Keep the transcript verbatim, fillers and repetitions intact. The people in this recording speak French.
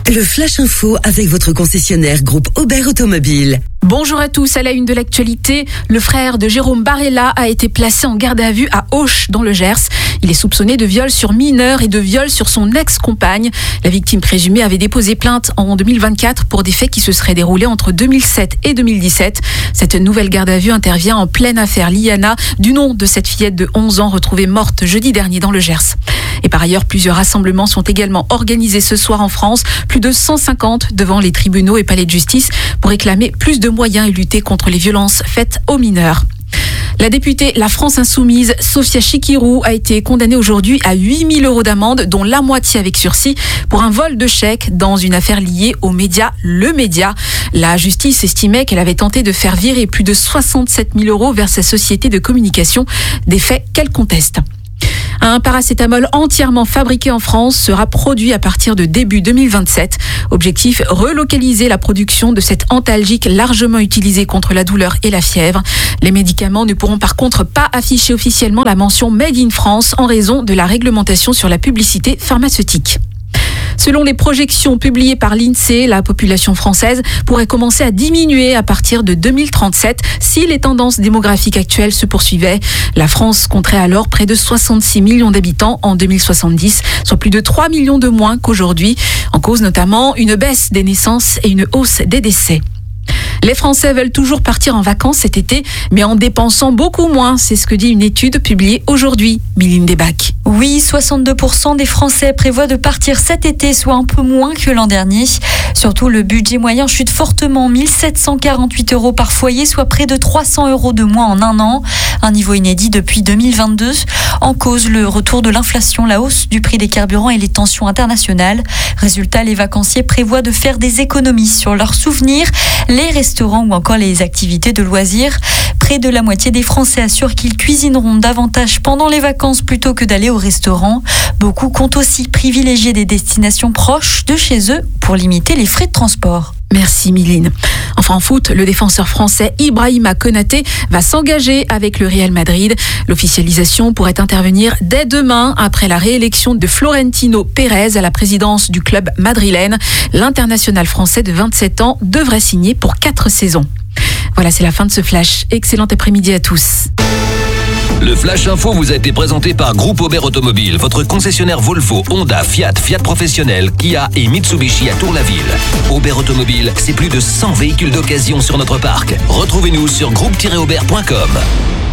Le Flash Info avec votre concessionnaire groupe Aubert Automobile. Bonjour à tous, à la une de l'actualité, le frère de Jérôme Barella a été placé en garde à vue à Auch dans le Gers. Il est soupçonné de viol sur mineur et de viol sur son ex-compagne. La victime présumée avait déposé plainte en deux mille vingt-quatre pour des faits qui se seraient déroulés entre deux mille sept et deux mille dix-sept. Cette nouvelle garde à vue intervient en pleine affaire Liana, du nom de cette fillette de onze ans retrouvée morte jeudi dernier dans le Gers. Et par ailleurs, plusieurs rassemblements sont également organisés ce soir en France, plus de cent cinquante devant les tribunaux et palais de justice pour réclamer plus de moyens et lutter contre les violences faites aux mineurs. La députée La France Insoumise, Sophia Chikirou, a été condamnée aujourd'hui à huit mille euros d'amende, dont la moitié avec sursis, pour un vol de chèque dans une affaire liée aux médias Le Média. La justice estimait qu'elle avait tenté de faire virer plus de soixante-sept mille euros vers sa société de communication, des faits qu'elle conteste. Un paracétamol entièrement fabriqué en France sera produit à partir de début deux mille vingt-sept. Objectif, relocaliser la production de cet antalgique largement utilisé contre la douleur et la fièvre. Les médicaments ne pourront par contre pas afficher officiellement la mention Made in France en raison de la réglementation sur la publicité pharmaceutique. Selon les projections publiées par l'INSEE, la population française pourrait commencer à diminuer à partir de deux mille trente-sept si les tendances démographiques actuelles se poursuivaient. La France compterait alors près de soixante-six millions d'habitants en deux mille soixante-dix, soit plus de trois millions de moins qu'aujourd'hui. En cause notamment une baisse des naissances et une hausse des décès. Les Français veulent toujours partir en vacances cet été, mais en dépensant beaucoup moins. C'est ce que dit une étude publiée aujourd'hui. Miline Desbacs. Oui, soixante-deux pour cent des Français prévoient de partir cet été, soit un peu moins que l'an dernier. Surtout, le budget moyen chute fortement, mille sept cent quarante-huit euros par foyer, soit près de trois cents euros de moins en un an. Un niveau inédit depuis deux mille vingt-deux. En cause, le retour de l'inflation, la hausse du prix des carburants et les tensions internationales. Résultat, les vacanciers prévoient de faire des économies sur leurs souvenirs, les restaurants ou encore les activités de loisirs. Près de la moitié des Français assurent qu'ils cuisineront davantage pendant les vacances plutôt que d'aller au restaurant. Beaucoup comptent aussi privilégier des destinations proches de chez eux pour limiter les frais de transport. Merci Miline. Enfin en foot, le défenseur français Ibrahima Konaté va s'engager avec le Real Madrid. L'officialisation pourrait intervenir dès demain après la réélection de Florentino Pérez à la présidence du club madrilène. L'international français de vingt-sept ans devrait signer pour quatre saisons. Voilà, c'est la fin de ce flash. Excellent après-midi à tous. Le Flash Info vous a été présenté par Groupe Aubert Automobile, votre concessionnaire Volvo, Honda, Fiat, Fiat Professionnel, Kia et Mitsubishi à Tour-la-Ville. Aubert Automobile, c'est plus de cent véhicules d'occasion sur notre parc. Retrouvez-nous sur groupe tiret aubert point com.